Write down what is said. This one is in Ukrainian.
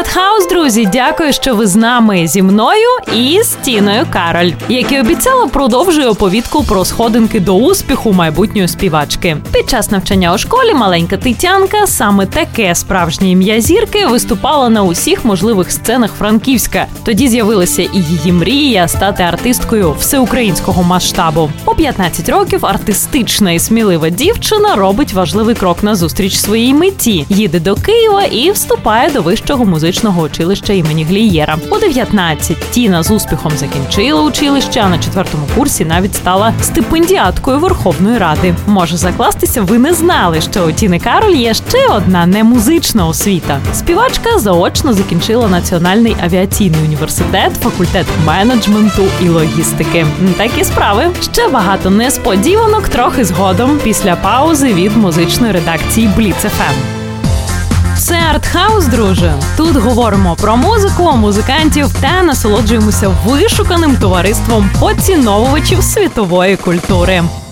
Артхаус, друзі, дякую, що ви з нами, зі мною і з Тіною Кароль. Як і обіцяла, продовжую оповідку про сходинки до успіху майбутньої співачки. Під час навчання у школі маленька Тетянка, саме таке справжнє ім'я зірки, виступала на усіх можливих сценах Франківська. Тоді з'явилася і її мрія стати артисткою всеукраїнського масштабу. У 15 років артистична і смілива дівчина робить важливий крок назустріч своїй меті. Їде до Києва і вступає до Вищого музичного училища імені Глієра. У 19 Тіна з успіхом закінчила училище, а на 4-му курсі навіть стала стипендіаткою Верховної Ради. Може закластися, ви не знали, що у Тіни Кароль є ще одна немузична освіта. Співачка заочно закінчила Національний авіаційний університет, факультет менеджменту і логістики. Такі справи. Ще багато несподіванок трохи згодом, після паузи від музичної редакції Бліц ФМ. Це Артхаус, друже. Тут говоримо про музику, музикантів та насолоджуємося вишуканим товариством поціновувачів світової культури.